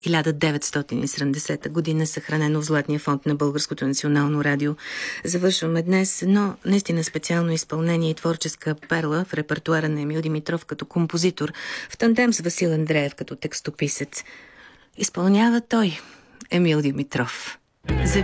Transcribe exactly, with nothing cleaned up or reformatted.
хиляда деветстотин и седемдесета година, съхранено в Златния фонд на Българското национално радио. Завършваме днес едно наистина специално изпълнение и творческа перла в репертуара на Емил Димитров като композитор, в тандем с Васил Андреев като текстописец. Изпълнява той, Емил Димитров.